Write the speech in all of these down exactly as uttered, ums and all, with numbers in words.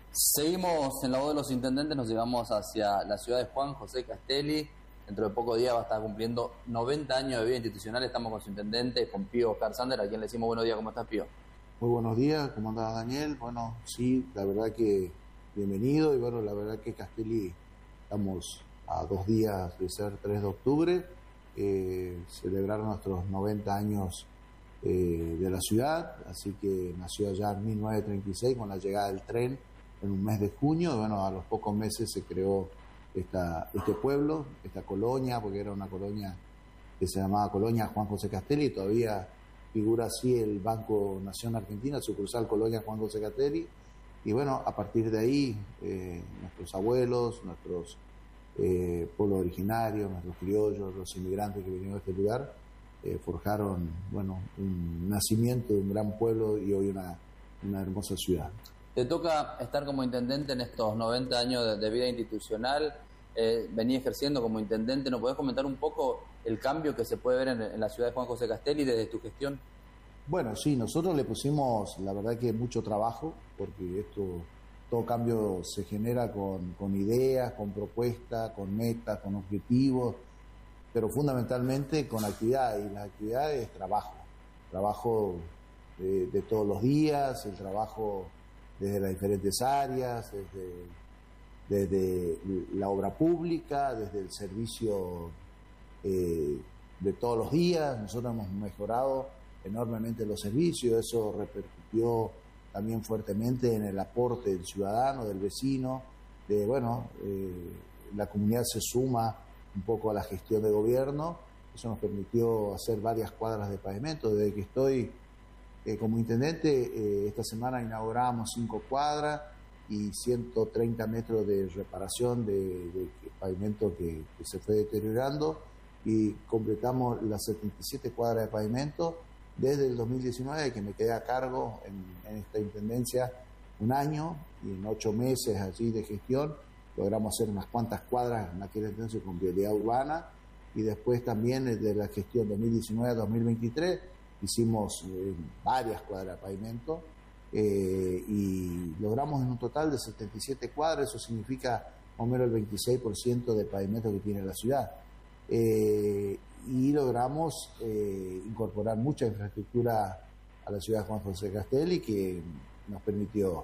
Seguimos en la voz de los intendentes, nos llevamos hacia la ciudad de Juan José Castelli. Dentro de pocos días va a estar cumpliendo noventa años de vida institucional. Estamos con su intendente, con Pío Oscar Sander, a quien le decimos buenos días. ¿Cómo estás, Pío? Muy buenos días, ¿cómo andás, Daniel? Bueno, sí, la verdad que bienvenido. Y bueno, la verdad que Castelli estamos a dos días de ser tres de octubre, eh, celebrar nuestros noventa años eh, de la ciudad. Así que nació allá en mil novecientos treinta y seis con la llegada del tren en un mes de junio. Bueno, a los pocos meses se creó esta, este pueblo, esta colonia, porque era una colonia que se llamaba Colonia Juan José Castelli, y todavía figura así el Banco Nación Argentina, sucursal Colonia Juan José Castelli. Y bueno, a partir de ahí, eh, nuestros abuelos, nuestros eh, pueblos originarios, nuestros criollos, los inmigrantes que vinieron a este lugar, eh, forjaron, bueno, un nacimiento de un gran pueblo y hoy una, una hermosa ciudad. Te toca estar como intendente en estos noventa años de, de vida institucional, eh, vení ejerciendo como intendente. ¿Nos podés comentar un poco el cambio que se puede ver en, en la ciudad de Juan José Castelli desde tu gestión? Bueno, sí, nosotros le pusimos, la verdad que mucho trabajo, porque esto, todo cambio se genera con, con ideas, con propuestas, con metas, con objetivos, pero fundamentalmente con actividad, y la actividad es trabajo, trabajo de, de todos los días, el trabajo desde las diferentes áreas, desde, desde la obra pública, desde el servicio eh, de todos los días. Nosotros hemos mejorado enormemente los servicios, eso repercutió también fuertemente en el aporte del ciudadano, del vecino, de bueno, eh, la comunidad se suma un poco a la gestión de gobierno. Eso nos permitió hacer varias cuadras de pavimento. Desde que estoy Eh, como intendente, eh, esta semana inauguramos cinco cuadras y ciento treinta metros de reparación de, de pavimento que, que se fue deteriorando, y completamos las setenta y siete cuadras de pavimento desde el dos mil diecinueve, que me quedé a cargo en, en esta intendencia un año, y en ocho meses allí de gestión logramos hacer unas cuantas cuadras en aquel entonces con vialidad urbana. Y después también de la gestión dos mil diecinueve a dos mil veintitrés hicimos eh, varias cuadras de pavimento, eh, y logramos en un total de setenta y siete cuadras. Eso significa más o menos el veintiséis por ciento del pavimento que tiene la ciudad. Eh, y logramos eh, incorporar mucha infraestructura a la ciudad de Juan José Castelli, que nos permitió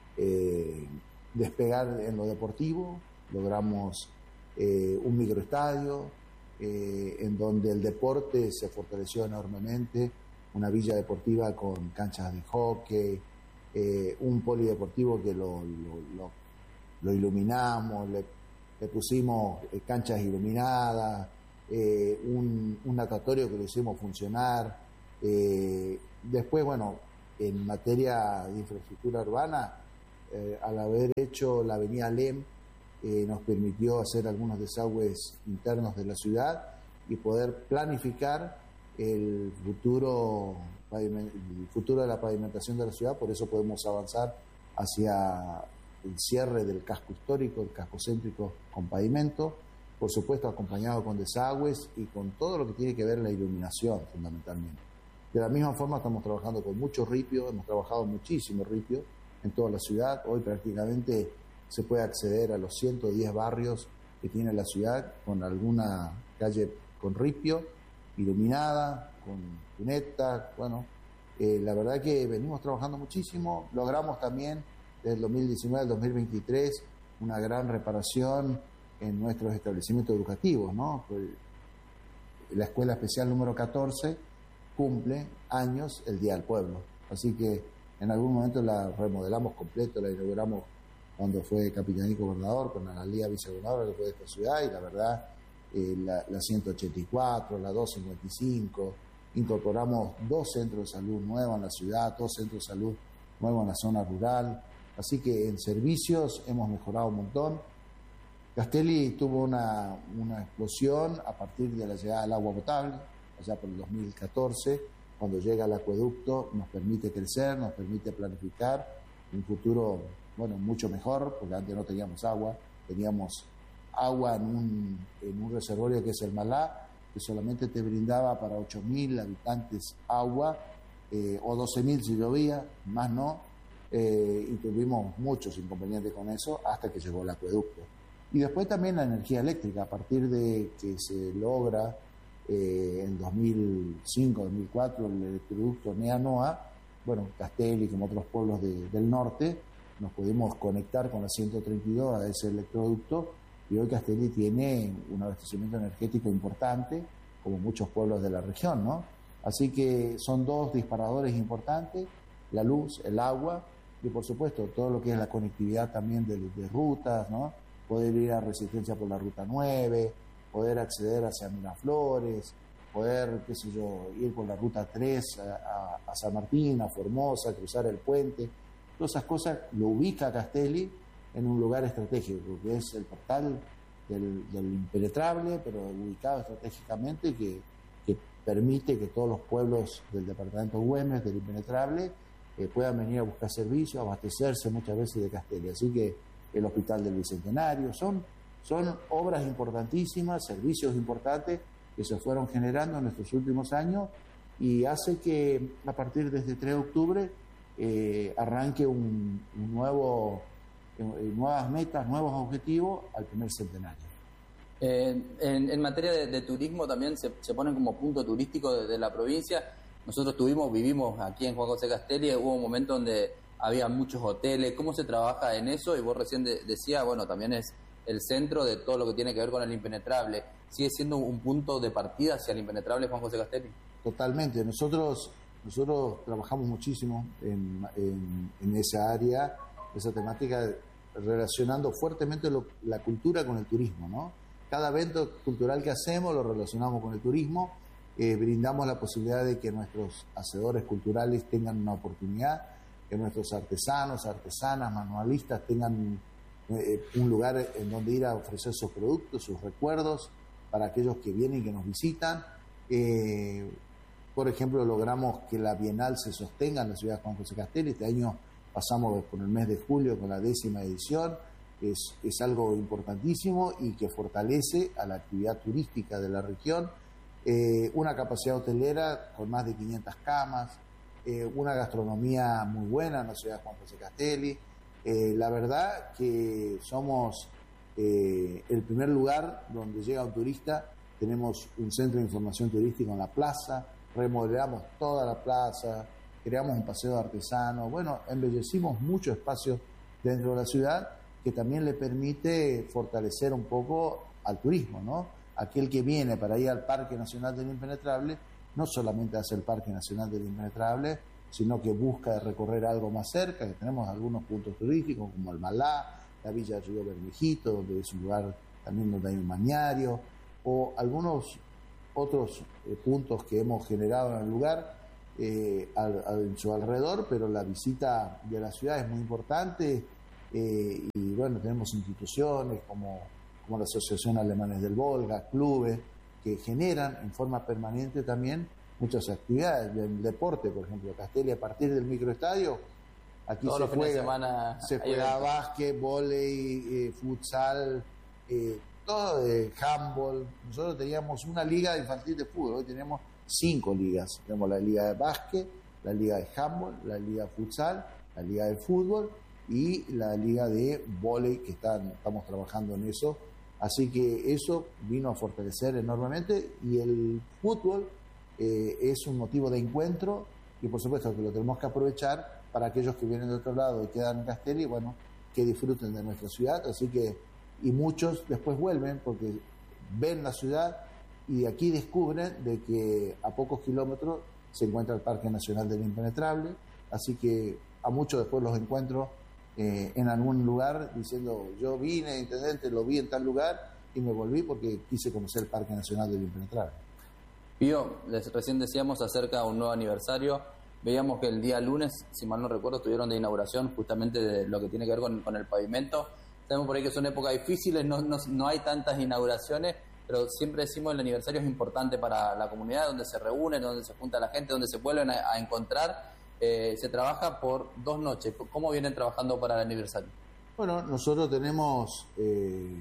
eh, despegar en lo deportivo. Logramos eh, un microestadio, eh, en donde el deporte se fortaleció enormemente, una villa deportiva con canchas de hockey, eh, un polideportivo que lo, lo, lo, lo iluminamos, le, le pusimos canchas iluminadas, eh, un, un natatorio que lo hicimos funcionar. Eh, después, bueno, en materia de infraestructura urbana, eh, al haber hecho la avenida Lem, eh, nos permitió hacer algunos desagües internos de la ciudad y poder planificar el futuro, el futuro de la pavimentación de la ciudad. Por eso podemos avanzar hacia el cierre del casco histórico, el casco céntrico, con pavimento, por supuesto acompañado con desagües y con todo lo que tiene que ver la iluminación, fundamentalmente. De la misma forma estamos trabajando con mucho ripio, hemos trabajado muchísimo ripio en toda la ciudad. Hoy prácticamente se puede acceder a los ciento diez barrios que tiene la ciudad con alguna calle con ripio, iluminada, con cuneta. Bueno, eh, la verdad que venimos trabajando muchísimo. Logramos también desde el dos mil diecinueve al dos mil veintitrés una gran reparación en nuestros establecimientos educativos, ¿no? Pues la Escuela Especial número catorce cumple años el Día del Pueblo, así que en algún momento la remodelamos completo, la inauguramos cuando fue capitanico gobernador, con Analía vicegobernadora que fue de esta ciudad, y la verdad, eh, la, la ciento ochenta y cuatro, la doscientos cincuenta y cinco, incorporamos dos centros de salud nuevos en la ciudad, dos centros de salud nuevos en la zona rural, así que en servicios hemos mejorado un montón. Castelli tuvo una, una explosión a partir de la llegada del agua potable, allá por el dos mil catorce, cuando llega el acueducto, nos permite crecer, nos permite planificar un futuro, bueno, mucho mejor, porque antes no teníamos agua, teníamos agua en un, en un reservorio que es el Malá, que solamente te brindaba para ocho mil habitantes agua, eh, o doce mil si llovía, más no. eh, y tuvimos muchos inconvenientes con eso hasta que llegó el acueducto. Y después también la energía eléctrica, a partir de que se logra eh, en dos mil cinco, dos mil cuatro el electroducto NEA-NOA, bueno, Castelli como otros pueblos de, del norte, nos pudimos conectar con la ciento treinta y dos a ese electroducto, y hoy Castelli tiene un abastecimiento energético importante, como muchos pueblos de la región, ¿no? Así que son dos disparadores importantes, la luz, el agua, y por supuesto todo lo que es la conectividad también de, de rutas, ¿no? Poder ir a Resistencia por la Ruta nueve, poder acceder hacia Miraflores, poder, qué sé yo, ir por la Ruta tres a, a, a San Martín, a Formosa, cruzar el puente. Todas esas cosas lo ubica a Castelli en un lugar estratégico, que es el portal del, del impenetrable, pero ubicado estratégicamente, que, que permite que todos los pueblos del departamento Güemes, del impenetrable, eh, puedan venir a buscar servicios, abastecerse muchas veces de Castelli. Así que el Hospital del Bicentenario, son, son obras importantísimas, servicios importantes que se fueron generando en estos últimos años, y hace que a partir de este tres de octubre eh, arranque un, un nuevo, eh, nuevas metas, nuevos objetivos al primer centenario. Eh, en, en materia de, de turismo también se, se ponen como punto turístico de, de la provincia. Nosotros tuvimos, vivimos aquí en Juan José Castelli, hubo un momento donde había muchos hoteles. ¿Cómo se trabaja en eso? Y vos recién de, decías, bueno, también es el centro de todo lo que tiene que ver con el impenetrable. ¿Sigue siendo un punto de partida hacia el impenetrable Juan José Castelli? Totalmente. Nosotros nosotros trabajamos muchísimo en, en, en esa área, esa temática, relacionando fuertemente lo, la cultura con el turismo, ¿no? Cada evento cultural que hacemos lo relacionamos con el turismo, eh, brindamos la posibilidad de que nuestros hacedores culturales tengan una oportunidad, que nuestros artesanos, artesanas, manualistas tengan eh, un lugar en donde ir a ofrecer sus productos, sus recuerdos para aquellos que vienen y que nos visitan. Eh, por ejemplo, logramos que la Bienal se sostenga en la ciudad de Juan José Castelli. Este año pasamos por el mes de julio con la décima edición. Es, es algo importantísimo y que fortalece a la actividad turística de la región. Eh, una capacidad hotelera con más de quinientas camas, eh, una gastronomía muy buena en la ciudad de Juan José Castelli. Eh, la verdad que somos eh, el primer lugar donde llega un turista. Tenemos un centro de información turística en la plaza, remodelamos toda la plaza, creamos un paseo artesano, bueno, embellecimos muchos espacios dentro de la ciudad, que también le permite fortalecer un poco al turismo, ¿no? Aquel que viene para ir al Parque Nacional del Impenetrable, no solamente hace el Parque Nacional del Impenetrable, sino que busca recorrer algo más cerca, que tenemos algunos puntos turísticos como el Malá, la Villa de Río Bermejito, donde es un lugar también donde hay un bañario, o algunos otros eh, puntos que hemos generado en el lugar, eh, al, al, en su alrededor, pero la visita de la ciudad es muy importante. Eh, y bueno, tenemos instituciones como, como la Asociación Alemanes del Volga, clubes, que generan en forma permanente también muchas actividades del deporte. Por ejemplo, Castelli, a partir del microestadio, aquí Todos se juega, semana se juega básquet, vóley, eh, futsal, eh, todo de handball. Nosotros teníamos una liga infantil de fútbol, hoy tenemos cinco ligas. Tenemos la liga de básquet, la liga de handball, la liga de futsal, la liga de fútbol y la liga de vóley, que están, estamos trabajando en eso. Así que eso vino a fortalecer enormemente, y el fútbol eh, es un motivo de encuentro, y por supuesto que lo tenemos que aprovechar para aquellos que vienen de otro lado y quedan en Castelli, bueno, que disfruten de nuestra ciudad. Así que, y muchos después vuelven porque ven la ciudad y de aquí descubren de que a pocos kilómetros se encuentra el Parque Nacional del Impenetrable. Así que a muchos después los encuentro Eh, en algún lugar diciendo, yo vine, intendente, lo vi en tal lugar y me volví porque quise conocer el Parque Nacional del Impenetrable. Pío, les, recién decíamos acerca de un nuevo aniversario. Veíamos que el día lunes, si mal no recuerdo, estuvieron de inauguración justamente de lo que tiene que ver con, con el pavimento. Sabemos por ahí que son épocas difíciles, no, no, no hay tantas inauguraciones, pero siempre decimos el aniversario es importante para la comunidad, donde se reúnen, donde se junta la gente, donde se vuelven a, a encontrar. Eh, se trabaja por dos noches. ¿Cómo vienen trabajando para el aniversario? Bueno, nosotros tenemos eh,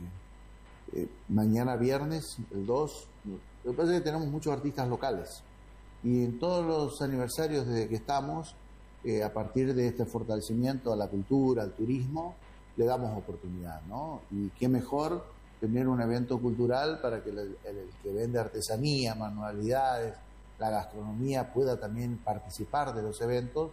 eh, mañana viernes, el dos, lo que pasa es que tenemos muchos artistas locales, y en todos los aniversarios desde que estamos eh, a partir de este fortalecimiento a la cultura, al turismo, le damos oportunidad, ¿no? Y qué mejor tener un evento cultural para que el, el, el que vende artesanía, manualidades, la gastronomía pueda también participar de los eventos.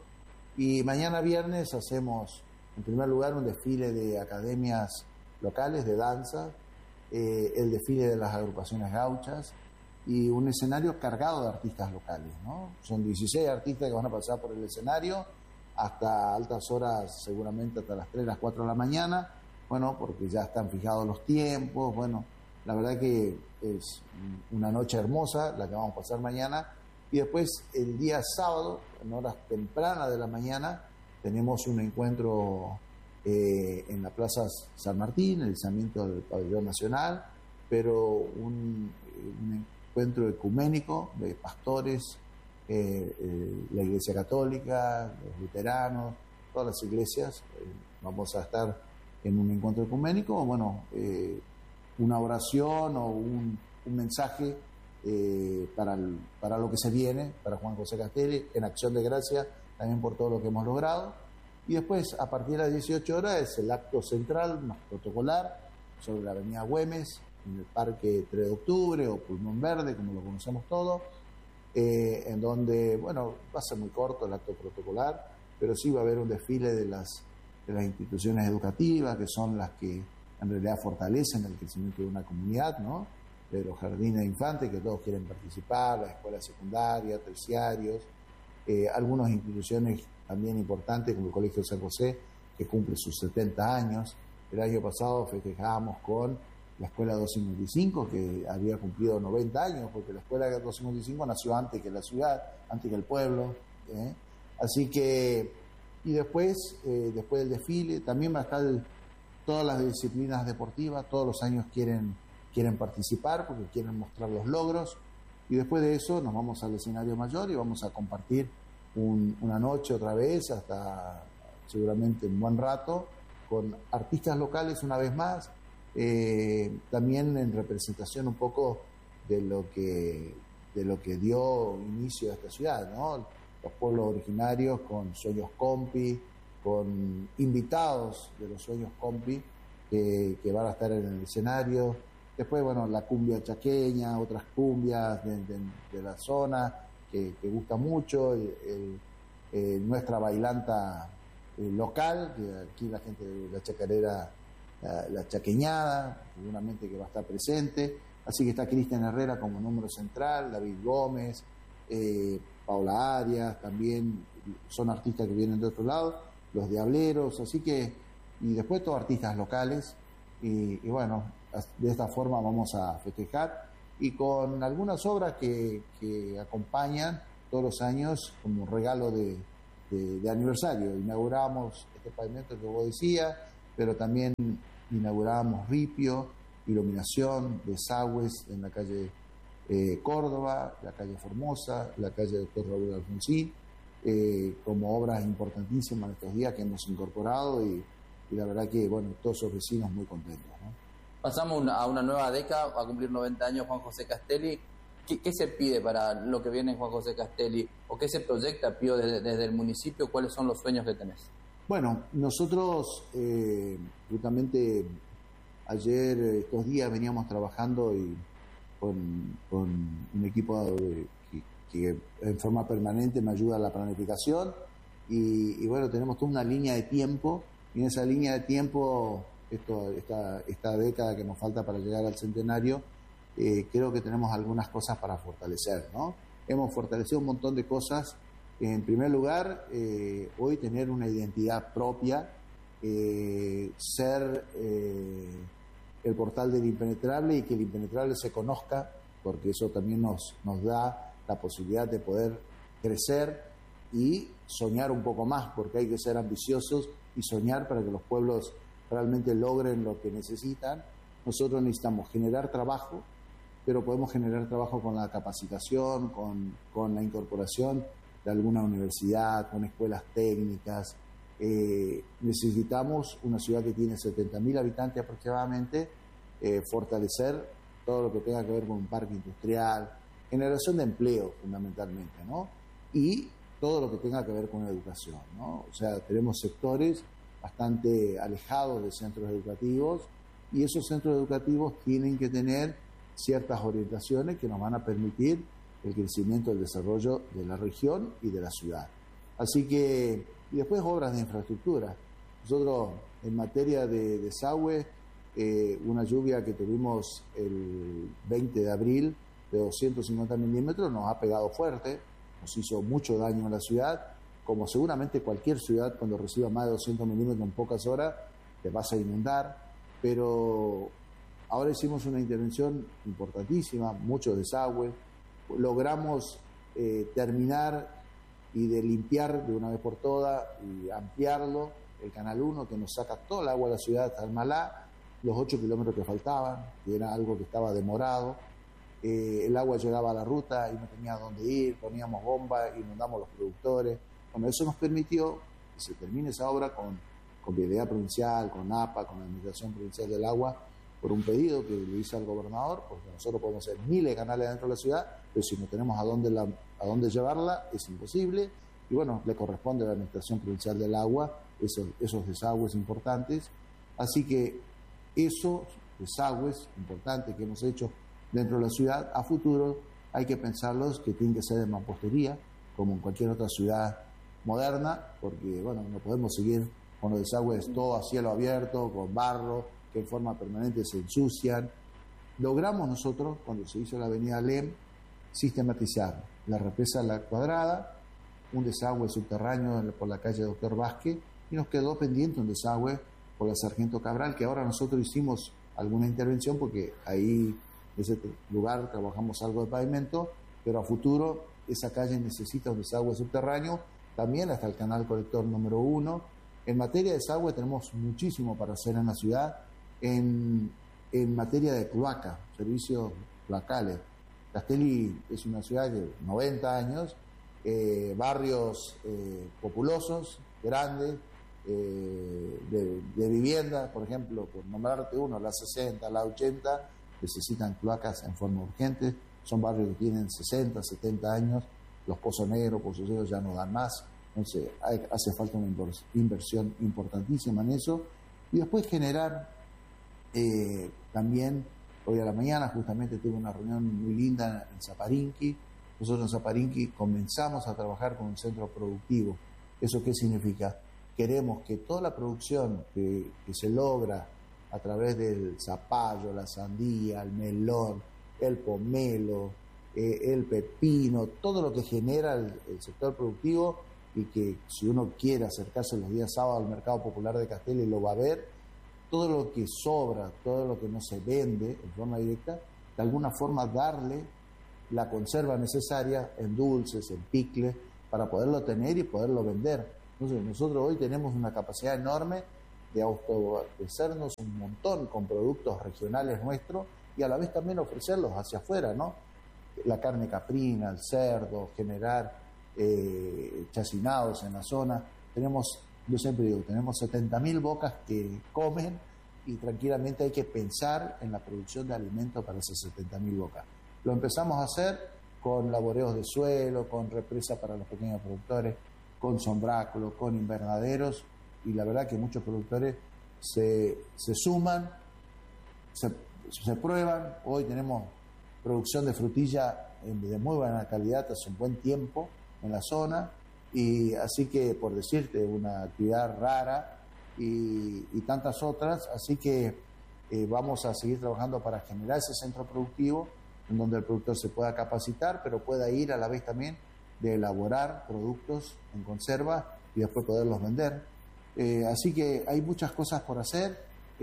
Y mañana viernes hacemos, en primer lugar, un desfile de academias locales de danza, eh, el desfile de las agrupaciones gauchas y un escenario cargado de artistas locales, ¿no? Son dieciséis artistas que van a pasar por el escenario hasta altas horas, seguramente hasta las tres, las cuatro de la mañana, bueno, porque ya están fijados los tiempos. Bueno, la verdad que es una noche hermosa la que vamos a pasar mañana. Y después, el día sábado, en horas tempranas de la mañana, tenemos un encuentro eh, en la Plaza San Martín, el izamiento del Pabellón Nacional, pero un, un encuentro ecuménico de pastores, eh, eh, la Iglesia Católica, los luteranos, todas las iglesias. Eh, vamos a estar en un encuentro ecuménico, bueno, eh, una oración o un, un mensaje eh, para, el, para lo que se viene, para Juan José Castelli, en acción de gracias también por todo lo que hemos logrado. Y después, a partir de las dieciocho horas, es el acto central, más protocolar, sobre la avenida Güemes, en el Parque tres de octubre o Pulmón Verde, como lo conocemos todos, eh, en donde, bueno, va a ser muy corto el acto protocolar, pero sí va a haber un desfile de las, de las instituciones educativas, que son las que en realidad fortalecen el crecimiento de una comunidad, ¿no? De los jardines de infantes, que todos quieren participar, las escuelas secundarias, terciarios, eh, algunas instituciones también importantes, como el Colegio San José, que cumple sus setenta años. El año pasado festejamos con la Escuela doscientos cincuenta y cinco, que había cumplido noventa años, porque la Escuela doscientos cincuenta y cinco nació antes que la ciudad, antes que el pueblo. ¿eh? Así que, y después, eh, después del desfile, también va a estar el, todas las disciplinas deportivas, todos los años quieren, quieren participar, porque quieren mostrar los logros, y después de eso nos vamos al escenario mayor y vamos a compartir un, una noche otra vez, hasta seguramente un buen rato, con artistas locales una vez más, eh, también en representación un poco de lo que de lo que dio inicio a esta ciudad, ¿no? Los pueblos originarios con Sueños Compi, con invitados de los Sueños Compi que, que van a estar en el escenario. Después, bueno, la cumbia chaqueña, otras cumbias de, de, de la zona que, que gusta mucho, el, el, el, nuestra bailanta eh, local, que aquí la gente de la chacarera, la, la chaqueñada, seguramente que va a estar presente. Así que está Cristian Herrera como número central, David Gómez, eh, Paula Arias, también son artistas que vienen de otro lado, los Diableros, así que, y después todos artistas locales, y, y bueno, de esta forma vamos a festejar, y con algunas obras que, que acompañan todos los años como regalo de, de, de aniversario. Inauguramos este pavimento que vos decías, pero también inauguramos ripio, iluminación, desagües en la calle eh, Córdoba, la calle Formosa, la calle Doctor Raúl Alfonsín, eh, como obras importantísimas en estos días que hemos incorporado, y, y la verdad que, bueno, todos los vecinos muy contentos, ¿no? Pasamos una, a una nueva década, a cumplir noventa años Juan José Castelli. ¿Qué, ¿Qué se pide para lo que viene en Juan José Castelli? ¿O qué se proyecta, Pío, desde, desde el municipio? ¿Cuáles son los sueños que tenés? Bueno, nosotros eh, justamente ayer, estos días, veníamos trabajando y con, con un equipo de, que, que en forma permanente me ayuda a la planificación, y, y bueno, tenemos toda una línea de tiempo, y en esa línea de tiempo, esto, esta, esta década que nos falta para llegar al centenario, eh, creo que tenemos algunas cosas para fortalecer, ¿no? Hemos fortalecido un montón de cosas. En primer lugar, eh, hoy tener una identidad propia, eh, ser eh, el portal del impenetrable, y que el impenetrable se conozca, porque eso también nos, nos da la posibilidad de poder crecer y soñar un poco más, porque hay que ser ambiciosos y soñar para que los pueblos realmente logren lo que necesitan. Nosotros necesitamos generar trabajo, pero podemos generar trabajo con la capacitación, con, con la incorporación de alguna universidad, con escuelas técnicas. Eh, necesitamos una ciudad que tiene setenta mil habitantes aproximadamente, eh, fortalecer todo lo que tenga que ver con un parque industrial, generación de empleo fundamentalmente, ¿no? Y todo lo que tenga que ver con educación, ¿no? O sea, tenemos sectores bastante alejados de centros educativos y esos centros educativos tienen que tener ciertas orientaciones que nos van a permitir el crecimiento, el desarrollo de la región y de la ciudad. Así que, y después obras de infraestructura. Nosotros, en materia de desagüe, eh, una lluvia que tuvimos el veinte de abril de doscientos cincuenta milímetros nos ha pegado fuerte, nos hizo mucho daño en la ciudad, como seguramente cualquier ciudad cuando reciba más de doscientos milímetros en pocas horas te vas a inundar, pero ahora hicimos una intervención importantísima, mucho desagüe, logramos eh, terminar y de limpiar de una vez por todas y ampliarlo, el Canal uno que nos saca todo el agua de la ciudad hasta el Malá, los ocho kilómetros que faltaban, que era algo que estaba demorado, eh, el agua llegaba a la ruta y no tenía dónde ir, poníamos bombas, inundamos los productores. Bueno, eso nos permitió que se termine esa obra con, con Vialidad Provincial, con A P A, con la Administración Provincial del Agua, por un pedido que le hice al gobernador, porque nosotros podemos hacer miles de canales dentro de la ciudad, pero si no tenemos a dónde, la, a dónde llevarla, es imposible. Y bueno, le corresponde a la Administración Provincial del Agua esos, esos desagües importantes. Así que esos desagües importantes que hemos hecho dentro de la ciudad, a futuro hay que pensarlos que tienen que ser de mampostería, como en cualquier otra ciudad moderna, porque bueno, no podemos seguir con los desagües todo a cielo abierto, con barro, que en forma permanente se ensucian. Logramos nosotros, cuando se hizo la avenida Alem, sistematizar la represa La Cuadrada, un desagüe subterráneo por la calle Doctor Vázquez, y nos quedó pendiente un desagüe por la Sargento Cabral, que ahora nosotros hicimos alguna intervención, porque ahí, en ese lugar, trabajamos algo de pavimento, pero a futuro esa calle necesita un desagüe subterráneo, también hasta el canal colector número uno. En materia de desagüe tenemos muchísimo para hacer en la ciudad, en, en materia de cloaca, servicios cloacales. Castelli es una ciudad de noventa años, eh, barrios eh, populosos, grandes, eh, de, de vivienda, por ejemplo, por nombrarte uno, la sesenta, la ochenta, necesitan cloacas en forma urgente. Son barrios que tienen sesenta, setenta años, los pozos negros, pozos negros ya no dan más. Entonces hay, hace falta una inversión importantísima en eso. Y después generar eh, también, hoy a la mañana justamente tuve una reunión muy linda en Zaparinqui. Nosotros en Zaparinqui comenzamos a trabajar con un centro productivo. ¿Eso qué significa? Queremos que toda la producción que, que se logra a través del zapallo, la sandía, el melón, el pomelo, eh, el pepino, todo lo que genera el, el sector productivo, y que si uno quiere acercarse los días sábados al Mercado Popular de Castelli lo va a ver, todo lo que sobra, todo lo que no se vende en forma directa, de alguna forma darle la conserva necesaria en dulces, en picles, para poderlo tener y poderlo vender. Entonces nosotros hoy tenemos una capacidad enorme de autoabastecernos un montón con productos regionales nuestros y a la vez también ofrecerlos hacia afuera, ¿no? La carne caprina, el cerdo, generar eh, chacinados en la zona. Tenemos, yo siempre digo, tenemos setenta mil bocas que comen y tranquilamente hay que pensar en la producción de alimentos para esas setenta mil bocas. Lo empezamos a hacer con laboreos de suelo, con represa para los pequeños productores, con sombráculos, con invernaderos, y la verdad que muchos productores se, se suman, se, se prueban. Hoy tenemos producción de frutilla de muy buena calidad hace un buen tiempo en la zona, y así que, por decirte, una actividad rara y, y tantas otras, así que eh, vamos a seguir trabajando para generar ese centro productivo en donde el productor se pueda capacitar, pero pueda ir a la vez también de elaborar productos en conserva y después poderlos vender. Eh, así que hay muchas cosas por hacer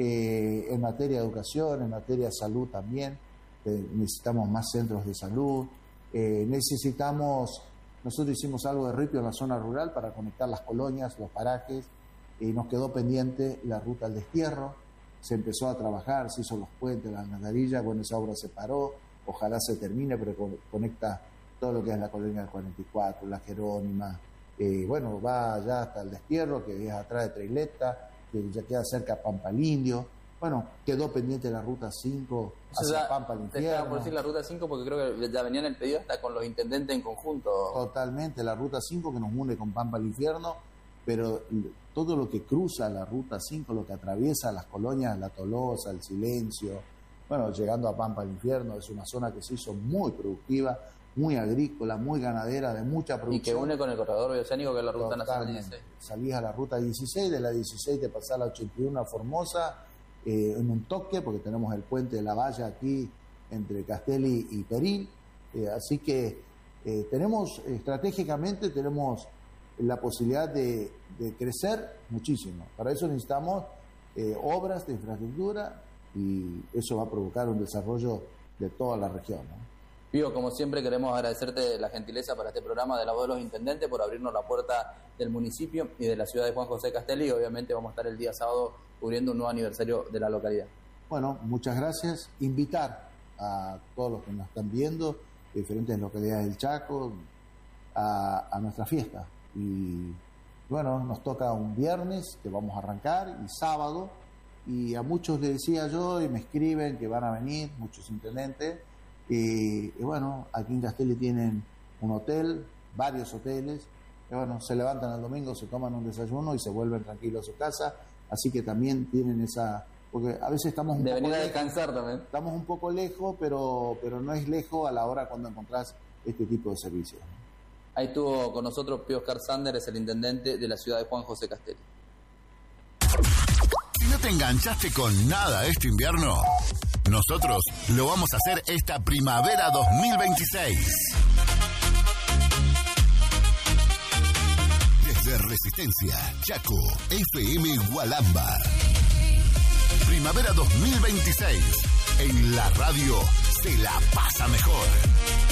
eh, en materia de educación, en materia de salud también. Eh, necesitamos más centros de salud, eh, necesitamos, nosotros hicimos algo de ripio en la zona rural para conectar las colonias, los parajes, y nos quedó pendiente la ruta al destierro. Se empezó a trabajar, se hizo los puentes, las alcantarillas, bueno, esa obra se paró, ojalá se termine, pero conecta todo lo que es la colonia del cuarenta y cuatro, la Jerónima, eh, bueno, va ya hasta el destierro, que es atrás de Treileta, que ya queda cerca de Pampa al Indio. Bueno, quedó pendiente la ruta cinco hacia o sea, Pampa al Infierno. Te estaba por Infierno. decir la ruta cinco porque creo que ya venían el pedido hasta con los intendentes en conjunto. Totalmente, la ruta cinco que nos une con Pampa al Infierno, pero todo lo que cruza la ruta cinco, lo que atraviesa las colonias, La Tolosa, El Silencio, bueno, llegando a Pampa al Infierno, es una zona que se hizo muy productiva, muy agrícola, muy ganadera, de mucha producción. Y que une con el corredor bioceánico, que es la ruta Totalmente. nacional dieciséis. Salís a la ruta dieciséis, de la dieciséis te pasás a la ochenta y uno a Formosa, eh, en un toque, porque tenemos el puente de la Valla aquí entre Castelli y Perín, eh, así que eh, tenemos, estratégicamente tenemos la posibilidad de, de crecer muchísimo. Para eso necesitamos eh, obras de infraestructura y eso va a provocar un desarrollo de toda la región, ¿no? Pío, como siempre queremos agradecerte la gentileza para este programa de la voz de los intendentes, por abrirnos la puerta del municipio y de la ciudad de Juan José Castelli, y obviamente vamos a estar el día sábado cubriendo un nuevo aniversario de la localidad. Bueno, muchas gracias. Invitar a todos los que nos están viendo, de diferentes localidades del Chaco, a, a nuestra fiesta. Y bueno, nos toca un viernes que vamos a arrancar y sábado, y a muchos les decía yo y me escriben que van a venir, muchos intendentes. Y, y bueno, aquí en Castelli tienen un hotel, varios hoteles, y bueno, se levantan el domingo, se toman un desayuno y se vuelven tranquilos a su casa, así que también tienen esa, porque a veces estamos un de poco venir a lejos, descansar también. Estamos un poco lejos, pero, pero no es lejos a la hora cuando encontrás este tipo de servicios. Ahí estuvo con nosotros Pío Oscar Sander, es el intendente de la ciudad de Juan José Castelli. Si no te enganchaste con nada este invierno, nosotros lo vamos a hacer esta primavera dos mil veintiséis. Desde Resistencia, Chaco, F M Gualamba. Primavera dos mil veintiséis. En la radio se la pasa mejor.